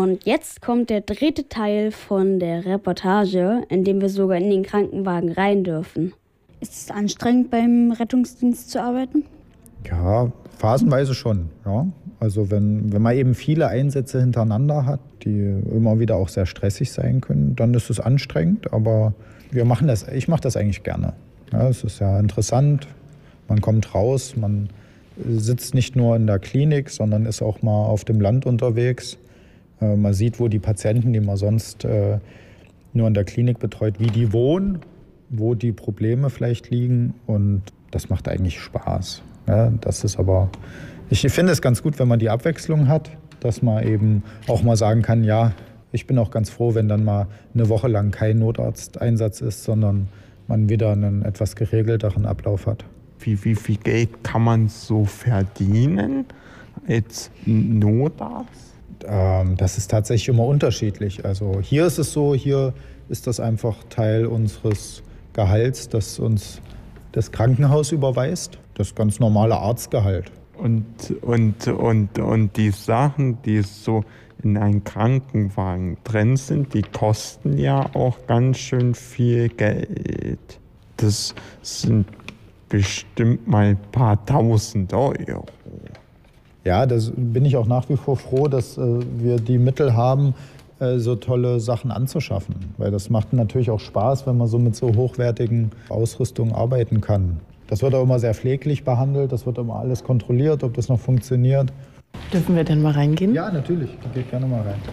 Und jetzt kommt der dritte Teil von der Reportage, in dem wir sogar in den Krankenwagen rein dürfen. Ist es anstrengend, beim Rettungsdienst zu arbeiten? Ja, phasenweise schon. Ja. Also wenn man eben viele Einsätze hintereinander hat, die immer wieder auch sehr stressig sein können, dann ist es anstrengend. Aber ich mache das eigentlich gerne. Ja, es ist ja interessant, man kommt raus, man sitzt nicht nur in der Klinik, sondern ist auch mal auf dem Land unterwegs. Man sieht, wo die Patienten, die man sonst nur in der Klinik betreut, wie die wohnen, wo die Probleme vielleicht liegen. Und das macht eigentlich Spaß. Ja, das ist aber, ich finde es ganz gut, wenn man die Abwechslung hat, dass man eben auch mal sagen kann, ja, ich bin auch ganz froh, wenn dann mal eine Woche lang kein Notarzteinsatz ist, sondern man wieder einen etwas geregelteren Ablauf hat. Wie viel Geld kann man so verdienen als Notarzt? Das ist tatsächlich immer unterschiedlich. Also hier ist es so, hier ist das einfach Teil unseres Gehalts, das uns das Krankenhaus überweist. Das ganz normale Arztgehalt. Und die Sachen, die so in einem Krankenwagen drin sind, die kosten ja auch ganz schön viel Geld. Das sind bestimmt mal ein paar tausend Euro. Ja, das bin ich auch nach wie vor froh, dass wir die Mittel haben, so tolle Sachen anzuschaffen. Weil das macht natürlich auch Spaß, wenn man so mit so hochwertigen Ausrüstungen arbeiten kann. Das wird auch immer sehr pfleglich behandelt, das wird immer alles kontrolliert, ob das noch funktioniert. Dürfen wir denn mal reingehen? Ja, natürlich, geht gerne mal rein.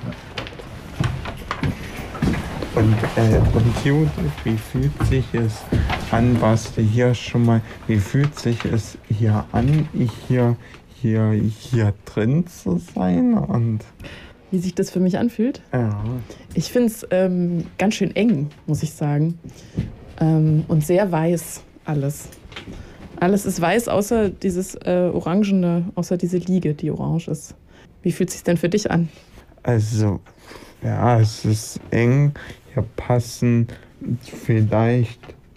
Ja. Und Judith, wie fühlt sich es an, warst du hier schon mal, wie fühlt sich es hier an, hier drin zu sein? Und wie sich das für mich anfühlt? ja. Ich finde es ganz schön eng, muss ich sagen. Und sehr weiß alles. Alles ist weiß, außer dieses Orangene, außer diese Liege, die orange ist. Wie fühlt es sich denn für dich an? Also, ja, es ist eng. Hier passen vielleicht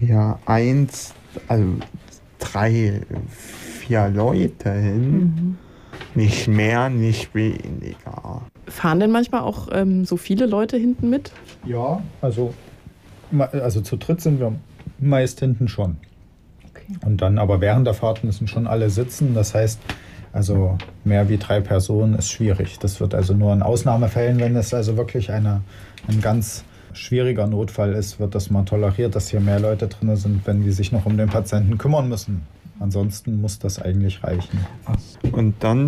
drei, vier Leute hin. Mhm. Nicht mehr, nicht weniger. Fahren denn manchmal auch so viele Leute hinten mit? Ja, also zu dritt sind wir meist hinten schon. Okay. Und dann aber während der Fahrt müssen schon alle sitzen. Das heißt, also mehr wie 3 Personen ist schwierig. Das wird also nur in Ausnahmefällen, wenn es also wirklich ein ganz schwieriger Notfall ist, wird das mal toleriert, dass hier mehr Leute drin sind, wenn die sich noch um den Patienten kümmern müssen. Ansonsten muss das eigentlich reichen. Und dann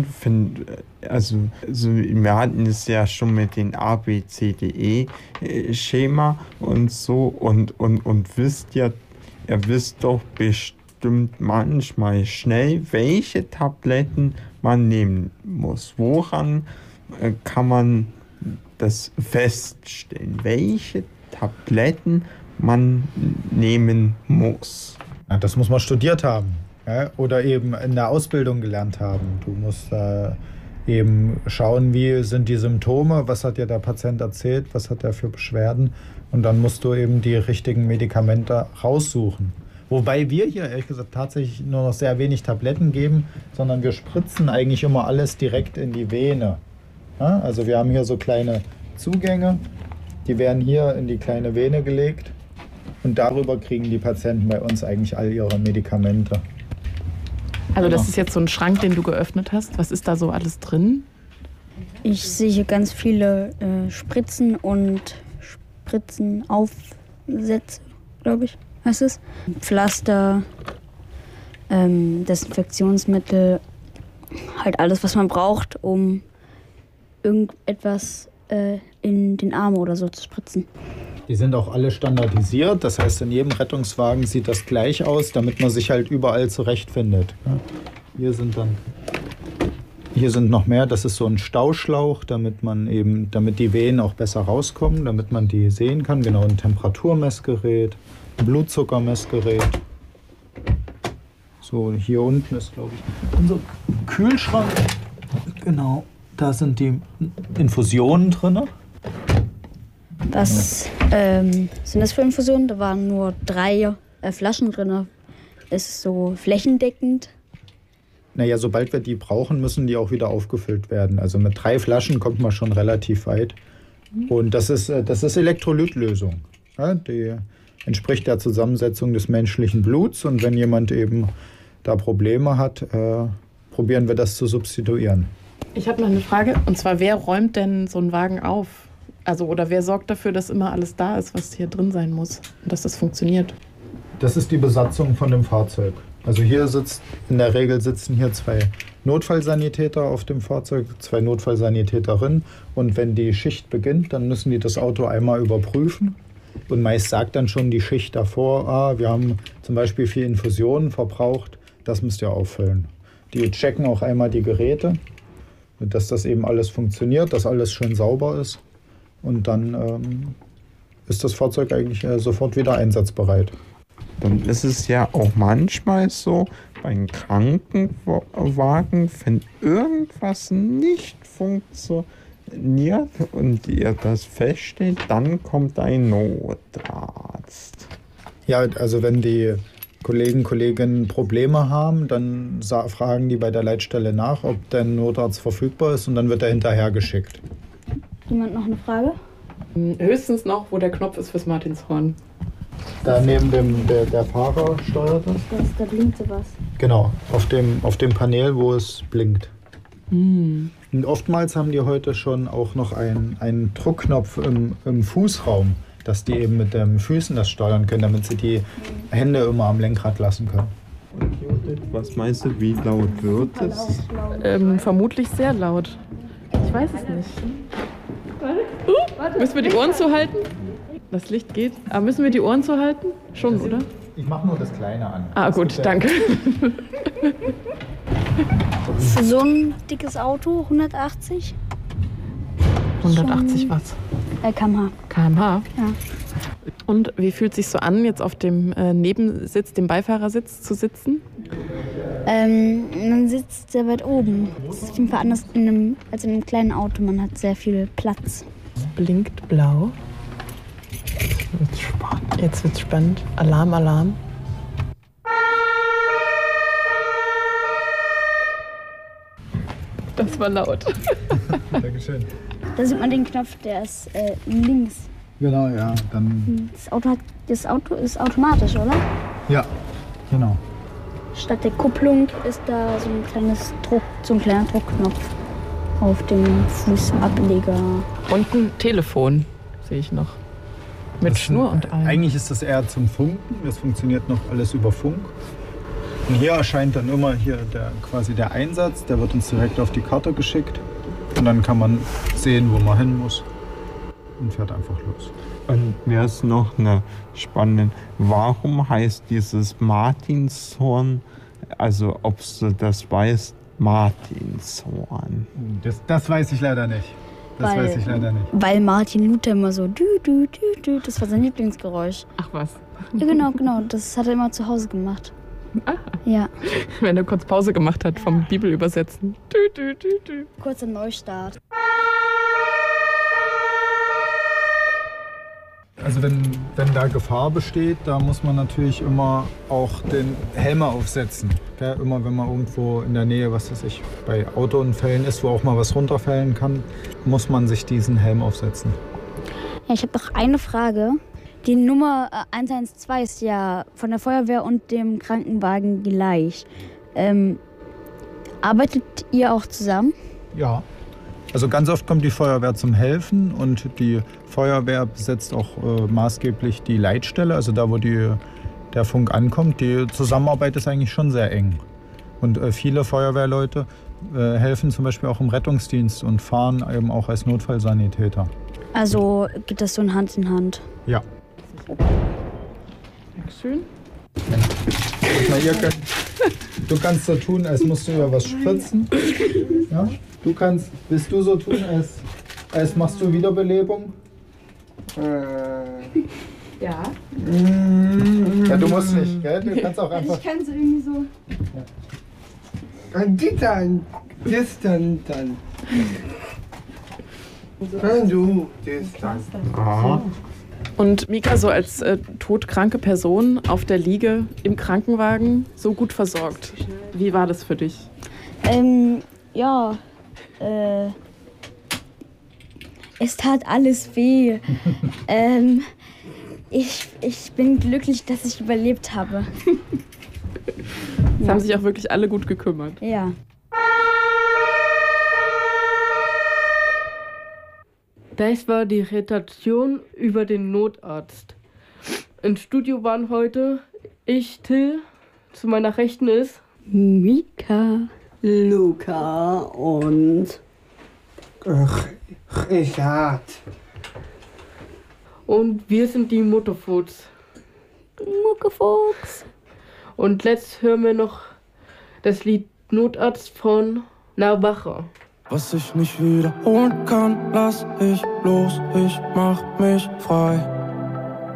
wir hatten es ja schon mit den ABCDE-Schema und so und wisst ihr wisst doch bestimmt manchmal schnell, welche Tabletten man nehmen muss. Woran kann man das feststellen, welche Tabletten man nehmen muss? Ja, das muss man studiert haben, ja? Oder eben in der Ausbildung gelernt haben. Du musst eben schauen, wie sind die Symptome, was hat dir der Patient erzählt, was hat er für Beschwerden. Und dann musst du eben die richtigen Medikamente raussuchen. Wobei wir hier, ehrlich gesagt, tatsächlich nur noch sehr wenig Tabletten geben, sondern wir spritzen eigentlich immer alles direkt in die Vene. Ja, also wir haben hier so kleine Zugänge, die werden hier in die kleine Vene gelegt und darüber kriegen die Patienten bei uns eigentlich all ihre Medikamente. Also das ist jetzt so ein Schrank, den du geöffnet hast. Was ist da so alles drin? Ich sehe hier ganz viele Spritzen und Spritzenaufsätze, glaube ich, heißt es. Pflaster, Desinfektionsmittel, halt alles, was man braucht, um irgendetwas in den Arm oder so zu spritzen. Die sind auch alle standardisiert, das heißt, in jedem Rettungswagen sieht das gleich aus, damit man sich halt überall zurechtfindet. Hier sind noch mehr, das ist so ein Stauschlauch, damit die Venen auch besser rauskommen, damit man die sehen kann. Genau, ein Temperaturmessgerät, ein Blutzuckermessgerät. So, hier unten ist, glaube ich, unser Kühlschrank. Genau, da sind die Infusionen drin. Was sind das für Infusionen? Da waren nur 3 Flaschen drin. Ist es so flächendeckend? Naja, sobald wir die brauchen, müssen die auch wieder aufgefüllt werden. Also mit 3 Flaschen kommt man schon relativ weit. Und das ist Elektrolytlösung. Ja, die entspricht der Zusammensetzung des menschlichen Bluts. Und wenn jemand eben da Probleme hat, probieren wir das zu substituieren. Ich habe noch eine Frage. Und zwar, wer räumt denn so einen Wagen auf? Also, oder wer sorgt dafür, dass immer alles da ist, was hier drin sein muss und dass das funktioniert? Das ist die Besatzung von dem Fahrzeug. Also in der Regel sitzen hier 2 Notfallsanitäter auf dem Fahrzeug, 2 Notfallsanitäterinnen. Und wenn die Schicht beginnt, dann müssen die das Auto einmal überprüfen. Und meist sagt dann schon die Schicht davor, wir haben zum Beispiel 4 Infusionen verbraucht, das müsst ihr auffüllen. Die checken auch einmal die Geräte, dass das eben alles funktioniert, dass alles schön sauber ist. Und dann ist das Fahrzeug eigentlich sofort wieder einsatzbereit. Dann ist es ja auch manchmal so, beim Krankenwagen, wenn irgendwas nicht funktioniert und ihr das feststellt, dann kommt ein Notarzt. Ja, also wenn die Kolleginnen Probleme haben, dann fragen die bei der Leitstelle nach, ob der Notarzt verfügbar ist und dann wird er hinterher geschickt. Jemand noch eine Frage? Höchstens noch, wo der Knopf ist fürs Martinshorn. Da neben der Fahrer steuert das? Da blinkt sowas. Genau, auf dem Panel, wo es blinkt. Und oftmals haben die heute schon auch noch einen Druckknopf im Fußraum, dass die eben mit den Füßen das steuern können, damit sie die Hände immer am Lenkrad lassen können. Und Judith, was meinst du, wie laut wird es? Vermutlich sehr laut. Ich weiß es nicht. Müssen wir die Ohren zuhalten? Das Licht geht. Aber müssen wir die Ohren zuhalten? Schon, oder? Ich mache nur das Kleine an. Ah, gut, danke. Für so ein dickes Auto 180 180 was? km/h. km/h? Ja. Und wie fühlt es sich so an, jetzt auf dem Nebensitz, dem Beifahrersitz zu sitzen? Man sitzt sehr weit oben. Das ist auf jeden Fall anders als in einem kleinen Auto. Man hat sehr viel Platz. Es blinkt blau. Jetzt wird's spannend. Alarm, Alarm. Das war laut. Dankeschön. Da sieht man den Knopf, der ist links. Genau, ja. Dann Das Auto ist automatisch, oder? ja, genau. Statt der Kupplung ist da so ein kleiner Druckknopf auf dem Fußableger. Und ein Telefon sehe ich noch. Mit Schnur und allem. Eigentlich ist das eher zum Funken. Das funktioniert noch alles über Funk. Und hier erscheint dann immer quasi der Einsatz. Der wird uns direkt auf die Karte geschickt. Und dann kann man sehen, wo man hin muss. Und fährt einfach los. Und mir ist noch eine spannende, warum heißt dieses Martinshorn, also ob du das weißt, Martinshorn? Das weiß ich leider nicht. Weil Martin Luther immer so das war sein Lieblingsgeräusch. Ach was. Ja, genau. Das hat er immer zu Hause gemacht. Ah. Ja. Wenn er kurz Pause gemacht hat vom Bibelübersetzen. Kurzer Neustart. Also wenn da Gefahr besteht, da muss man natürlich immer auch den Helm aufsetzen. Ja, immer wenn man irgendwo in der Nähe, was weiß ich, bei Autounfällen ist, wo auch mal was runterfallen kann, muss man sich diesen Helm aufsetzen. Ja, ich habe noch eine Frage. Die Nummer 112 ist ja von der Feuerwehr und dem Krankenwagen gleich. Arbeitet ihr auch zusammen? Ja. Also ganz oft kommt die Feuerwehr zum Helfen und die Feuerwehr besetzt auch maßgeblich die Leitstelle, also da, wo der Funk ankommt. Die Zusammenarbeit ist eigentlich schon sehr eng. Und viele Feuerwehrleute helfen zum Beispiel auch im Rettungsdienst und fahren eben auch als Notfallsanitäter. Also geht das so in Hand in Hand? Ja. Dankeschön. Guck mal, du kannst so tun, als musst du über was spritzen. Ja? Willst du so tun, als machst du Wiederbelebung? Ja. Ja, du musst nicht, gell? Du kannst auch einfach... Ich kann es irgendwie so... Und Mika, so als todkranke Person auf der Liege im Krankenwagen, so gut versorgt. Wie war das für dich? Ja, es tat alles weh. Ich bin glücklich, dass ich überlebt habe. Es haben sich auch wirklich alle gut gekümmert. Ja. Das war die Retation über den Notarzt. Im Studio waren heute ich, Till, zu meiner Rechten ist Mika. Luca und Richard. und wir sind die Mutterfuchs. Muckefuchs. Und letzt hören wir noch das Lied Notarzt von Narwacher. Was ich nicht wiederholen kann, lass ich los, ich mach mich frei.